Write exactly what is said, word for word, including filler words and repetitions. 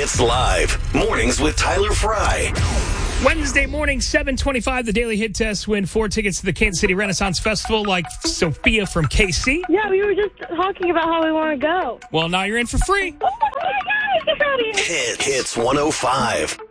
Hits Live. Mornings with Tyler Fry. Wednesday morning, seven twenty-five, the Daily Hit Test. Win four tickets to the Kansas City Renaissance Festival like Sophia from K C. Yeah, we were just talking about how we want to go. Well, now you're in for free. Oh, my God, get out of here. Hit, hits one oh five.